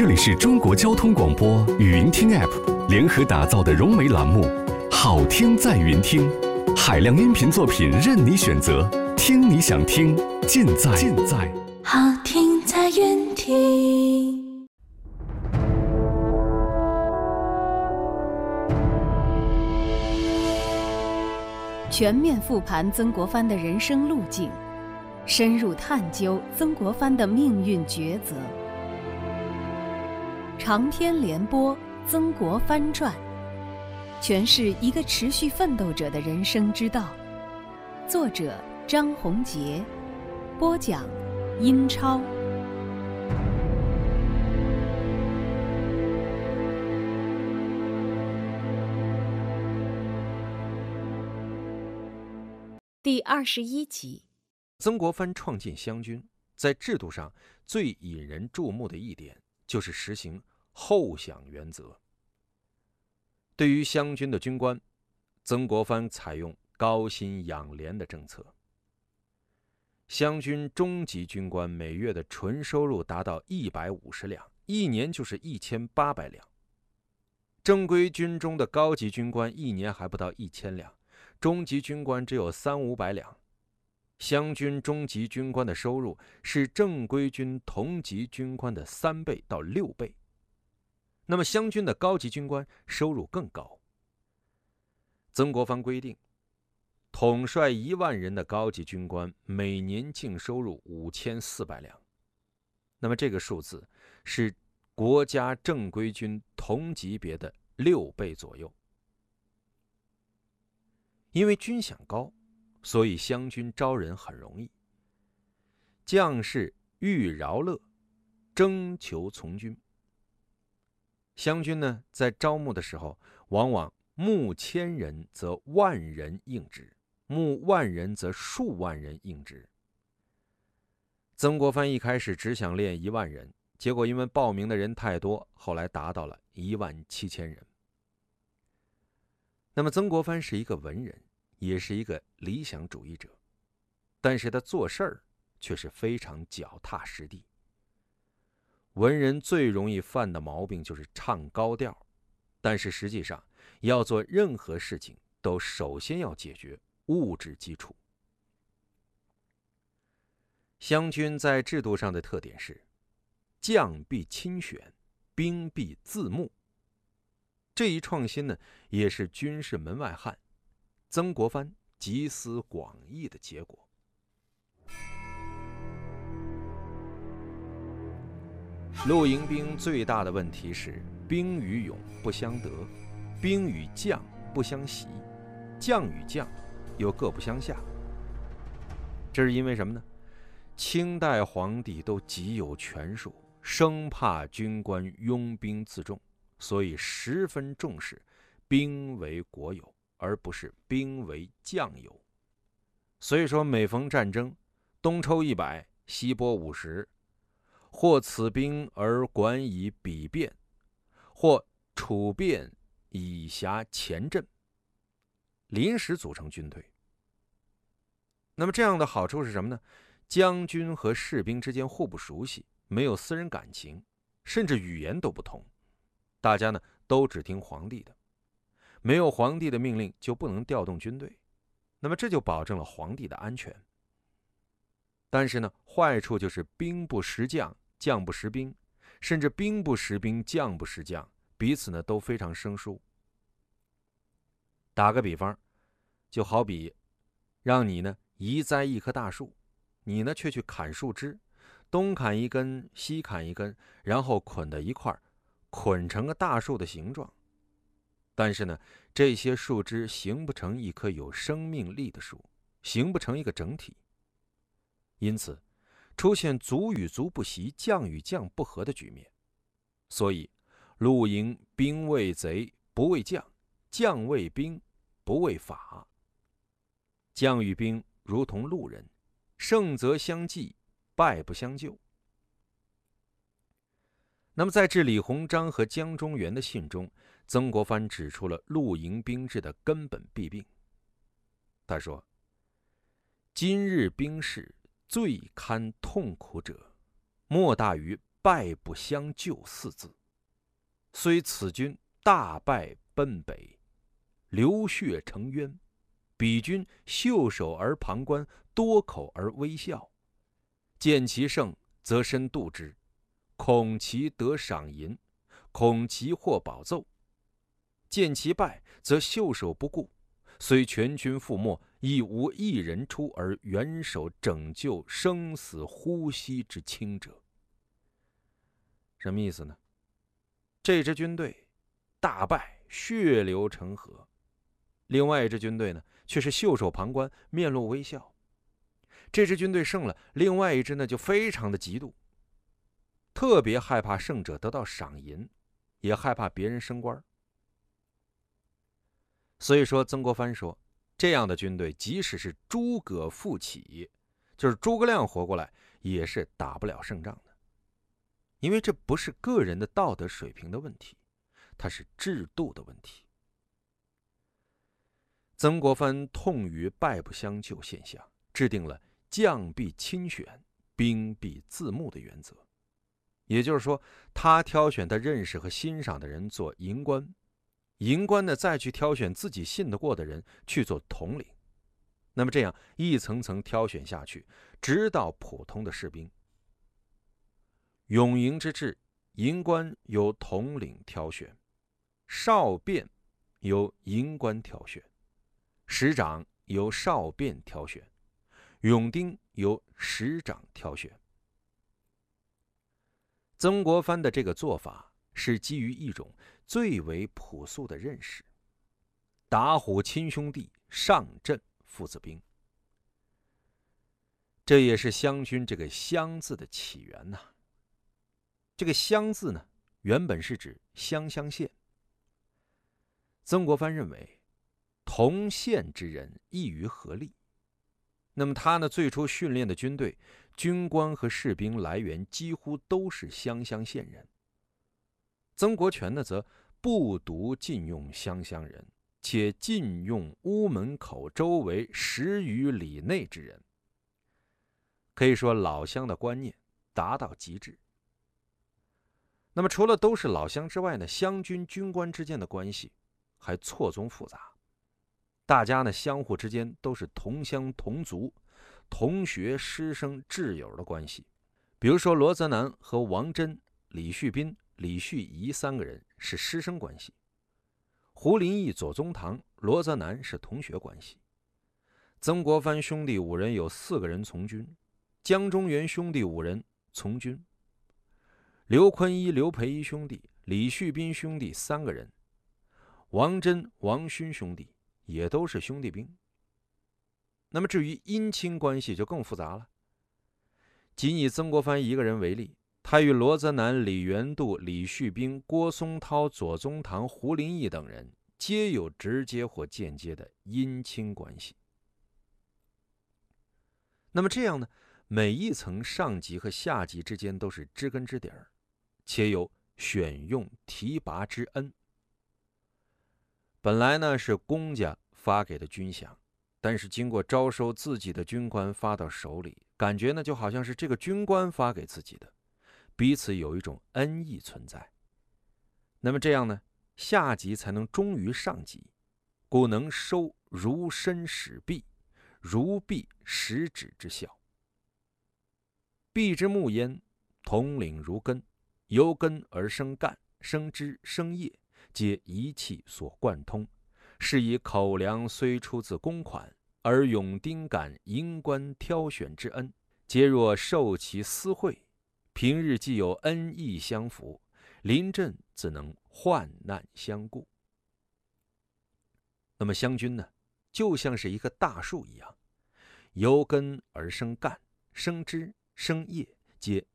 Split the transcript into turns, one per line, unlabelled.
这里是中国交通广播语音听 App 联合打造的融媒栏目，好听在云听，海量音频作品任你选择，听你想听，尽在
好听在云听。
全面复盘曾国藩的人生路径，深入探究曾国藩的命运抉择。长篇连播《曾国藩传》，诠释一个持续奋斗者的人生之道。作者张宏杰，播讲殷超。第21集。
曾国藩创建湘军，在制度上最引人注目的一点就是实行后饷原则。对于湘军的军官，曾国藩采用高薪养廉的政策。湘军中级军官每月的纯收入达到150两，一年就是1800两。正规军中的高级军官一年还不到1000两，中级军官只有300-500两。湘军中级军官的收入是正规军同级军官的3倍到6倍。那么湘军的高级军官收入更高。曾国藩规定，统帅1万人的高级军官每年净收入5400两。那么这个数字是国家正规军同级别的6倍左右。因为军饷高，所以湘军招人很容易。将士欲饶乐，征求从军。湘军呢，在招募的时候，往往募1000人则10000人应职，募10000人则数万人应职。曾国藩一开始只想练1万人，结果因为报名的人太多，后来达到了17000人。那么曾国藩是一个文人，也是一个理想主义者，但是他做事儿却是非常脚踏实地。文人最容易犯的毛病就是唱高调，但是实际上要做任何事情都首先要解决物质基础。湘军在制度上的特点是将必亲选，兵必自募。这一创新呢，也是军事门外汉曾国藩集思广益的结果。陆营兵最大的问题是兵与勇不相得，兵与将不相袭，将与将又各不相下。这是因为什么呢？清代皇帝都极有权术，生怕军官拥兵自重，所以十分重视兵为国有，而不是兵为将有。所以说每逢战争，东抽100，西拨50，或此兵而管以彼变，或处变以辖前阵，临时组成军队。那么这样的好处是什么呢？将军和士兵之间互不熟悉，没有私人感情，甚至语言都不同，大家呢都只听皇帝的，没有皇帝的命令就不能调动军队，那么这就保证了皇帝的安全。但是呢，坏处就是兵不识将，将不识兵，甚至兵不识兵，将不识将，彼此呢都非常生疏。打个比方，就好比让你呢移栽一棵大树，你呢却去砍树枝，东砍一根，西砍一根，然后捆在一块，捆成个大树的形状。但是呢，这些树枝形不成一棵有生命力的树，形不成一个整体。因此出现卒与卒不习，将与将不和的局面。所以陆营兵为贼不为将，将为兵不为法。将与兵如同路人，胜则相济，败不相救。那么在致李鸿章和江忠源的信中，曾国藩指出了陆营兵制的根本弊病。他说，今日兵士最堪痛苦者，莫大于败不相救四字。虽此军大败奔北，流血成冤，彼军袖手而旁观，多口而微笑。见其胜，则身度之，恐其得赏银，恐其获宝奏；见其败，则袖手不顾，虽全军覆没，亦无一人出而援手拯救生死呼吸之轻者。什么意思呢？这支军队大败，血流成河；另外一支军队呢，却是袖手旁观，面露微笑。这支军队胜了，另外一支呢就非常的嫉妒，特别害怕胜者得到赏银，也害怕别人升官。所以说，曾国藩说，这样的军队即使是诸葛复起，就是诸葛亮活过来，也是打不了胜仗的。因为这不是个人的道德水平的问题，它是制度的问题。曾国藩痛于败不相救现象，制定了将必亲选，兵必自募的原则。也就是说，他挑选他认识和欣赏的人做营官，营官呢再去挑选自己信得过的人去做统领。那么这样一层层挑选下去，直到普通的士兵。永营之制，营官由统领挑选，哨变由营官挑选，师长由哨变挑选，勇丁由师长挑选。曾国藩的这个做法是基于一种最为朴素的认识：打虎亲兄弟，上阵父子兵。这也是湘军这个湘字的起源呐。这个湘字呢，原本是指湘县。曾国藩认为，同县之人易于合力。那么他呢，最初训练的军队，军官和士兵来源几乎都是湘县人。曾国荃呢，则不独禁用湘人，且禁用屋门口周围10余里内之人。可以说，老乡的观念达到极致。那么除了都是老乡之外呢，湘军军官之间的关系还错综复杂。大家呢相互之间都是同乡同族、同学师生挚友的关系。比如说罗泽南和王真、李旭斌、李旭仪3个人是师生关系，胡林翼、左宗棠、罗泽南是同学关系。曾国藩兄弟5人有4个人从军，江中源兄弟5人从军，刘坤一、刘培一兄弟、李旭斌兄弟3个人，王真、王勋兄弟也都是兄弟兵。那么至于姻亲关系就更复杂了。仅以曾国藩一个人为例，他与罗泽南、李元度、李旭斌、郭松涛、左宗棠、胡林翼等人皆有直接或间接的姻亲关系。那么这样呢，每一层上级和下级之间都是知根知底儿，且有选用提拔之恩。本来呢是公家发给的军饷，但是经过招收自己的军官发到手里，感觉呢就好像是这个军官发给自己的，彼此有一种恩义存在。那么这样呢，下级才能忠于上级，故能收如身使臂，如臂使指之效。臂之木焉，统领如根，由根而生干，生枝生叶，皆一气所贯通。是以口粮虽出自公款，而勇丁感营官挑选之恩，皆若受其私惠，平日既有恩义相辅，临阵自能患难相顾。那么湘军呢，就像是一棵大树一样，由根而生干，生枝生叶，皆